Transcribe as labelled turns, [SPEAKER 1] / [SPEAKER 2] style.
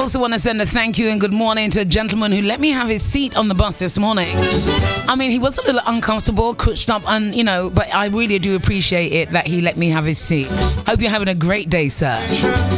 [SPEAKER 1] also want to send a thank you and good morning to a gentleman who let me have his seat on the bus this morning. I mean, he was a little uncomfortable, crouched up, and but I really do appreciate it that he let me have his seat. Hope you're having a great day, sir.